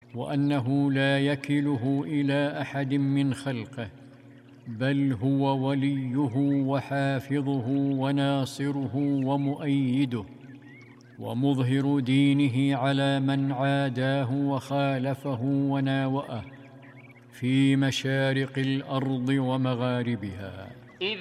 وأنه لا يكله إلى أحد من خلقه، بل هو وليه وحافظه وناصره ومؤيده ومظهر دينه على من عاداه وخالفه وناوأه في مشارق الأرض ومغاربها.